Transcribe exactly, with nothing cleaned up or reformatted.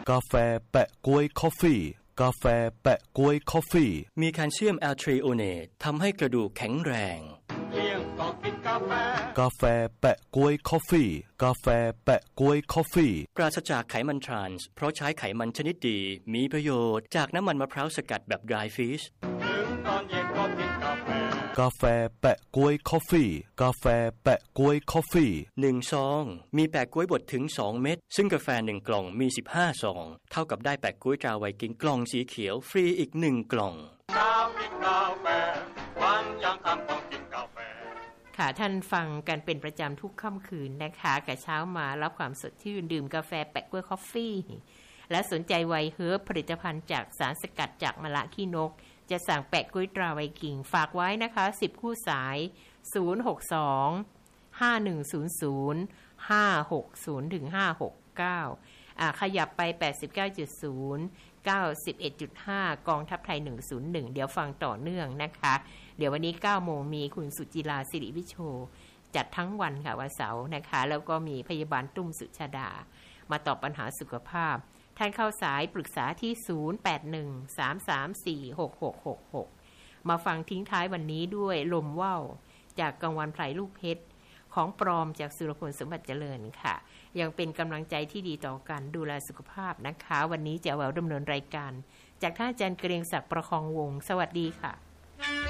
กาแฟแปะก๊วยคอฟฟี่กาแฟแปะก๊วยคอฟฟี่มีแคลเซียมแอลทริโอเนตทำให้กระดูกแข็งแรงเที่ยงก็กินกาแฟกาแฟแปะก๊วยคอฟฟี่กาแฟแปะก๊วยคอฟฟี่ปราศจากไขมันทรานส์เพราะใช้ไขมันชนิดดีมีประโยชน์จากน้ำมันมะพร้าวสกัดแบบ dry fish ถึงตอนเย็นก็กินกาแฟกาแฟแปะก๊วยคอฟฟี่กาแฟแปะก๊วยคอฟฟี่หนึ่งซองมีแปะก๊วยบดถึงสองเม็ดซึ่งกาแฟหนึ่งกล่องมีสิบห้าซองเท่ากับได้แปะก๊วยตราไวกิ้งกล่องสีเขียวฟรีอีกหนึ่งกล่องเช้ากินกาแฟวันยังค่ำต้องกินกาแฟค่ะท่านฟังกันเป็นประจำทุกค่ำคืนนะคะกับเช้ามารับความสดชื่นดื่มกาแฟแปะก๊วยคอฟฟี่และสนใจไวเฮิร์บผลิตภัณฑ์จากสารสกัดจากมะละขี้นกจะสั่งแปะก๊วยตราไวกิ้งฝากไว้นะคะสิบคู่สายศูนย์ หก สอง ห้า หนึ่ง ศูนย์ ศูนย์ ห้า หก ศูนย์ ถึง ห้า หก เก้าอ่าขยับไป แปดสิบเก้าจุดศูนย์ เก้าสิบเอ็ดจุดห้า กองทัพไทยหนึ่งศูนย์หนึ่งเดี๋ยวฟังต่อเนื่องนะคะเดี๋ยววันนี้ เก้าโมงมีคุณสุจิราสิริวิโชจัดทั้งวันค่ะวันเสาร์นะคะแล้วก็มีพยาบาลตุ้มสุชาดามาตอบปัญหาสุขภาพท่านเข้าสายปรึกษาที่ศูนย์ แปด หนึ่ง สาม สาม สี่ หก หก หก หกมาฟังทิ้งท้ายวันนี้ด้วยลมว่าวจากกังวานไพรลูกเพชรของปลอมจากสุรพลสมบัติเจริญค่ะยังเป็นกำลังใจที่ดีต่อกันดูแลสุขภาพนะคะวันนี้จะแววดำเนินรายการจากท่านอาจารย์เกรียงศักดิ์ประคองวงศ์สวัสดีค่ะ